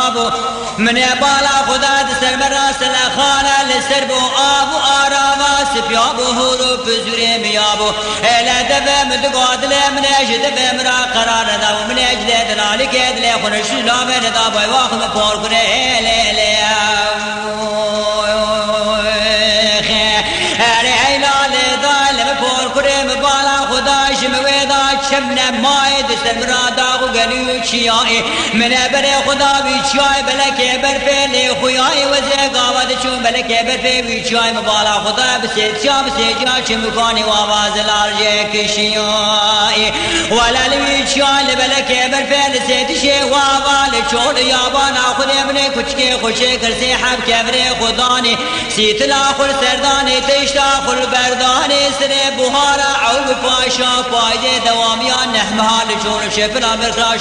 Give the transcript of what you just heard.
آبو من بالا خدا دسر براس لخانه لسر بو آبو آراما سپیابو هورو پزوری میابو ایلا دفم دقادل من اجد دفم را قرار نداو من اجد دلالی که دلی خونش لامه ندابوی واخم پور کنه ایلی شمنا ماي دستر مراداغو قليو چيائي من بره خدا بيچيائي بلکه برفيلي خويائي وزي قاوة چون بلکه برفي بيچيائي مبالا خدا بسيد شام سيجا چمكاني وآواز لارجي كشيائي ولا لبيچيائي بلکه برفيلي سيدشي وآوال چود يابانا خودي مني كچكي خوشي کرسي حب كبري خداني سيتلا خل سرداني تشتا خل برداني سري بوهارا عوب پاشا پايدي دوام يا نحمها لجون شفنا مرخاش